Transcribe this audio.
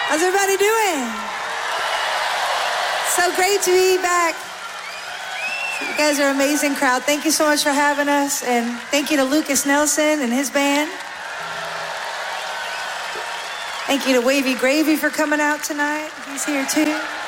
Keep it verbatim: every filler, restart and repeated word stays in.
How's everybody doing? So great to be back. You guys are an amazing crowd. Thank you so much for having us. And thank you to Lucas Nelson and his band. Thank you to Wavy Gravy for coming out tonight. He's here too.